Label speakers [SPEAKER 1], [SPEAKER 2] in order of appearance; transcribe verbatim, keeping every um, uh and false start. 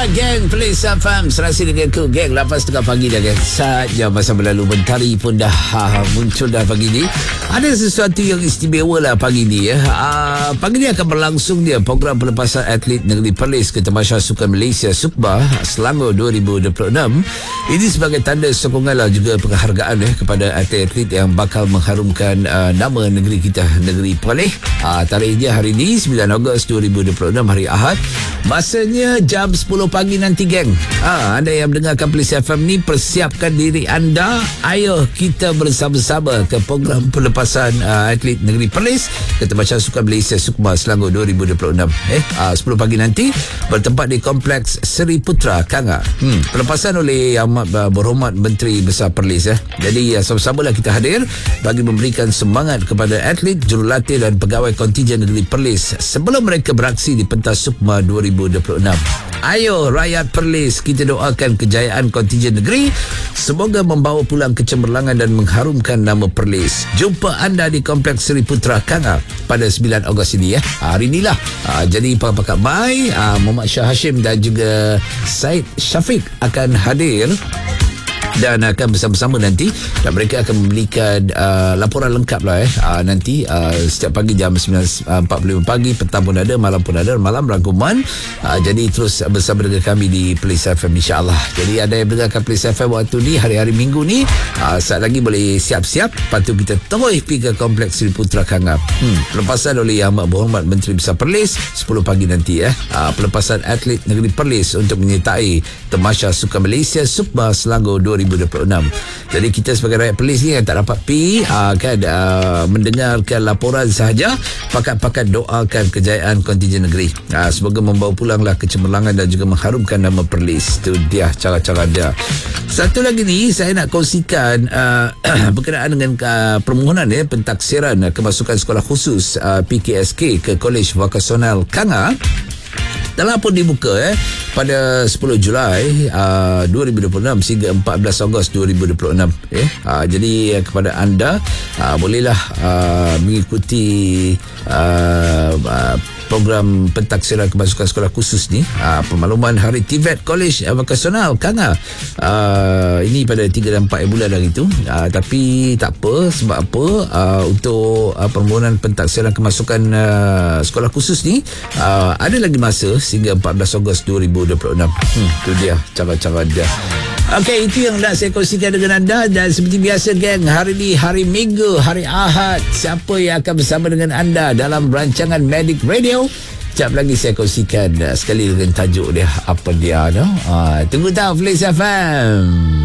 [SPEAKER 1] Geng Police F M serasi dengan ku Geng lapan setengah pagi dah geng. Saja masa berlalu mentari pun dah ha, muncul dah pagi ni. Ada sesuatu yang istimewa lah pagi ni ya. Uh, pagi ni akan berlangsung dia program pelepasan atlet negeri Perlis ke Tamasya Sukan Malaysia Sukma Selangor dua ribu dua puluh enam. Ini sebagai tanda sokongan lah juga penghargaan ya kepada atlet-atlet yang bakal mengharumkan uh, nama negeri kita, negeri Perlis. Uh, tarikhnya hari ini sembilan Ogos dua ribu dua puluh enam, hari Ahad. Masanya jam sepuluh pagi nanti geng. Ha, anda yang mendengarkan Police F M ni, persiapkan diri anda. Ayo kita bersama-sama ke program pelepasan uh, atlet negeri Perlis ke Tamasya Sukan Malaysia Sukma Selangor dua ribu dua puluh enam. Eh, uh, sepuluh pagi nanti bertempat di Kompleks Seri Putra Kanga. Hmm, pelepasan oleh Yang Amat uh, Berhormat Menteri Besar Perlis eh. Jadi uh, sama-samalah kita hadir bagi memberikan semangat kepada atlet, jurulatih dan pegawai kontijen negeri Perlis sebelum mereka beraksi di pentas Sukma dua ribu dua puluh enam. Ayo rakyat Perlis, kita doakan kejayaan kontijen negeri, semoga membawa pulang kecemerlangan dan mengharumkan nama Perlis. Jumpa anda di Kompleks Seri Putra Kanga pada sembilan Ogos ini ya. Hari inilah. Ha, jadi pakar-pakar Mai, ha, Muhammad Shah Hashim dan juga Syed Syafiq akan hadir dan akan bersama-sama nanti, dan mereka akan memberikan uh, laporan lengkap lah eh uh, nanti uh, setiap pagi jam sembilan empat puluh lima pagi, petang pun ada, malam pun ada, malam rangkuman. Uh, jadi terus bersama dengan kami di Police F M insya-Allah. Jadi ada yang dengarkan Police F M waktu ni hari-hari Minggu ni, uh, saat lagi boleh siap-siap, lepas tu kita terus pergi ke Kompleks Seri Putra Kanga. Hmm, pelepasan oleh Yang Amat Berhormat Menteri Besar Perlis sepuluh pagi nanti eh. Uh, pelepasan atlet negeri Perlis untuk menyertai Tamasya Sukan Malaysia Sukma Selangor dua ribu dua puluh enam. Jadi kita sebagai rakyat Perlis ni yang tak dapat pi uh, kan uh, mendengarkan laporan sahaja, pakat-pakat doakan kejayaan kontijen negeri. Uh, semoga membawa pulanglah kecemerlangan dan juga mengharumkan nama Perlis. Itu dia cara-cara dia. Satu lagi ni saya nak kongsikan uh, berkenaan dengan uh, permohonan ya pentaksiran uh, kemasukan sekolah khusus uh, P K S K ke Kolej Vokasional Kanga telah pun dibuka eh pada sepuluh Julai uh, dua ribu dua puluh enam sehingga empat belas Ogos dua ribu dua puluh enam eh. Uh, jadi uh, kepada anda uh, bolehlah uh, mengikuti uh, uh, program pentaksiran kemasukan sekolah khusus ni. Uh, pemakluman hari T V E T Kolej Vokasional Kanga uh, ini pada tiga dan empat bulan hari itu. Uh, tapi tak apa, sebab apa uh, untuk uh, permohonan pentaksiran kemasukan uh, sekolah khusus ni uh, ada lagi masa sehingga empat belas Ogos dua ribu dua puluh enam. Hmm, itu dia cara-cara dia. Okey, itu yang nak saya kongsikan dengan anda. Dan seperti biasa geng, hari ni hari Minggu, hari Ahad, siapa yang akan bersama dengan anda dalam rancangan Medic Radio? Sekejap lagi saya kongsikan uh, sekali dengan tajuk dia, apa dia no? Uh, tunggu tahu Police F M.